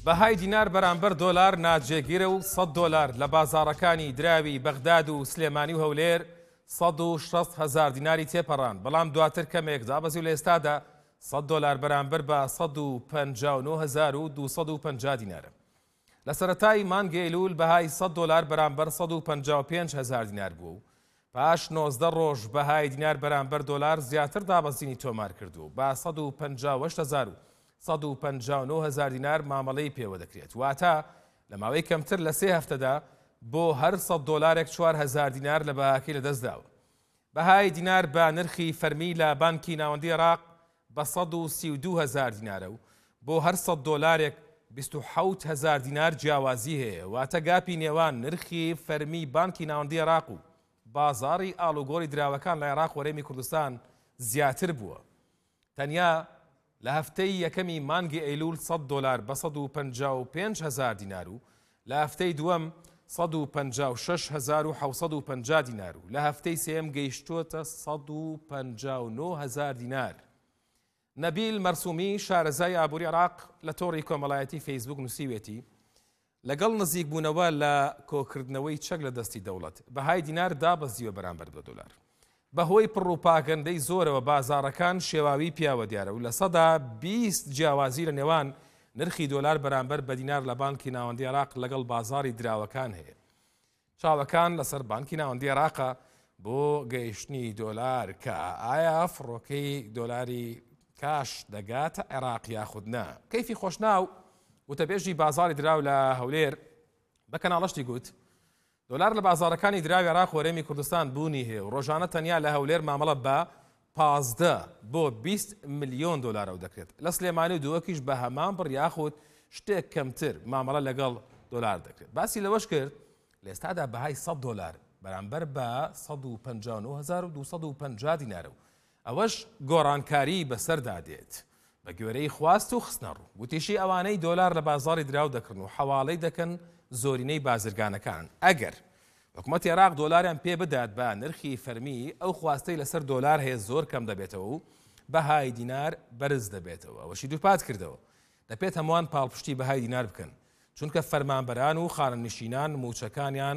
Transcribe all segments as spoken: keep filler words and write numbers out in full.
بەهای دینار بەرامبەر دۆلار ناجێگیرە و سەد دۆلار لە بازاڕەکانی دراوی بەغداد و سلێمانی و هەولێر سەد و شەست هەزار دیناری تێپەڕان، بەڵام دواتر کەمێک دابەزی و لە ئێستادا سەد دۆلار بەرامبەر بە سەد و پەنجا و نۆ هەزار و دووسەد و پەنجا دینارە. لە سەرەتای مانگی ئەیلوول بەهای سەد دۆلار بەرامبەر سەد و پەنجا و پێنج هەزار دینار بوو و پاش نۆزدە ڕۆژ بەهای دینار بەرامبەر دۆلار زیاتر دابەزینی تۆمار کردو بە سەد و پەنجا و هەشت هەزار و سەد و پەنجا و نۆ هەزار دینار مامەڵەی پێوە دەکرێت. واتە لە ماوەی کەمتر لە سێ هەفتەدا بۆ هەر سەد دۆلارێک چوار هەزار دینار لە بەهاکەی لەدەستداوە. بەهای دینار بە نرخی فەرمی لە بانکی ناوەندی عێراق بە سەد و سی و دوو هەزار دینارە و بۆ هەر سەد دۆلارێک بیست و حەوت هەزار دینار جیاوازی هەیە. واتە گاپی نێوان نرخی فەرمی بانکی ناوەندی عێراق و بازاڕی ئاڵوگۆڕی دراوەکان لە عێراق وەرەمی کوردستان زیاتر بووە. تەنیا لە هەفتەی یەکەمی مانگی ئەیلوول سەد دۆلار بە سەد و پەنجا و پێنج هەزار دینار و لە هەفتەی دووەم سەد و پەنجا و شەش هەزار و حەوسەد و پەنجا دینار و لە هەفتەی سێم گەیشتووەتە سەد و پەنجا و نۆ هەزار دینار. نەبیل مەرسومی شارەزای ئابووری عێراق لە تۆڕی کۆمەڵایەتی فەیسبوک نووسیوێتی لەگەڵ نزیک بوونەوە لە کۆکردنەوەی چەک لە دەستی دەوڵەت بەهای دینار دابەزیوە بەرامبەر بە دۆلار. بەهۆی پڕوپاگەندەی زۆرەوە بازاڕەکان شێواوی پیاوە دیارە و لە سەدا بیست جیاوازی لە نێوان نرخی دۆلار بەرامبەر بە دینار لە بانکی ناوەندی عێراق لەگەڵ بازاڕی دراوەکان هەیە. چاوەکان لەسەر بانکی ناوەندی عێراقە بۆ گەیشتنی دۆلار کە ئایا فڕۆکەی دۆلاری کاش دەگاتە عێراق یاخود نا. کەیفی خۆشناو وتەبێژی بازاڕی دراو لە هەولێر بە کەناڵەشتی گوت دۆلار لە بازاڕەکانی دراوی عێراق وەرەمی کوردستان بوونی هەیە و ڕۆژانە تەنیا لە هەولێر مامەڵە بە پازدە بۆ بیست ملیۆن دۆلارەوە دەکرێت. لە سلێمانی و دووەکیش بە هەمان بڕ یاخود شتێک کەمتر مامەڵە لەگەڵ دۆلار دەکرێت. باسی لەوەش کرد لە ئێستادا بەهای سەد دۆلار بەرامبەر بە سەد و پەنجا و نۆ هەزار و دووسەد و پەنجا دینارە و ئەوەش گۆڕانکاری بەسەردا دێت بە گوێرەی خواست و خستنەڕوو. وتیشی ئەوانەی دۆلار لە بازاڕی دراو دەکردن و حەواڵەی دەکەن زۆرینەی بازرگانەکان. ئەگەر حکوومەتی عێراق دۆلاریان پێ بدات بە نرخی فەرمی ئەو خواستەی لەسەر دۆلار هەیە زۆر کەم دەبێتەوە و بەهای دینار بەرز دەبێتەوە. ئەوەشی دووپات کردەوە. دەبێت هەمووان پاڵپشتی بەهای دینار بکەن چونکە فەرمانبەران و خانەنشینان موچەکانیان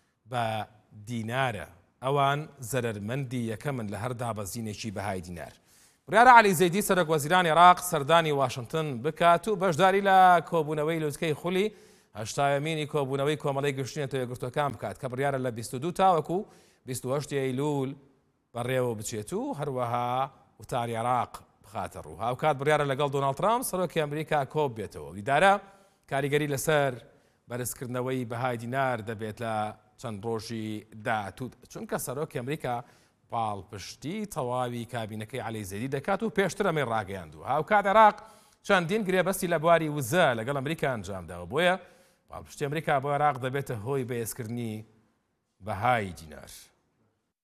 بە دینارە. ئەوان زەرەرمەندی یەکەمن لە هەر دابەزینێکی بەهای دینار. بڕیارە عەلی زەیدی سەرۆک وەزیرانی عێراق سەردانی واشنگتن بکات و بەشداری لە کۆبوونەوەی لوتکەی خولی هەشتاهەمینی کۆبوونەوەی کۆمەڵەی گەشتنێتە یەکگرتوەکان بکات کە بڕیارە لە بیست و دوو تاوەکو بیست و هەشت ئەیلوول بەڕێوە بچێت و هەروەها وتاری عێراق بخاتە ڕوو. هاوکات بڕیارە لەگەڵ دۆناڵد ترامپ سەرۆکی ئەمریکا کۆب بێتەوە. دیدارە کاریگەری لەسەر بەرزکردنەوەی بەهای دینار دەبێت لە چەند ڕۆژی داهاتوو چونکە سەرۆکی ئەمریکا پاڵپشتی تەواوی کابینەکەی عەلی زەیدی دەکات و پێشتر ئەمەی ڕاگەیاندووە. هاوکات عێراق چەندین گرێبەستی لە بواری وزە لەگەڵ ئەمریکا ئەنجامداوە بۆیە پاڵپشتی ئەمریکا بۆ عێراق دەبێتە هۆی بەهێزکردنی بەهای دینار.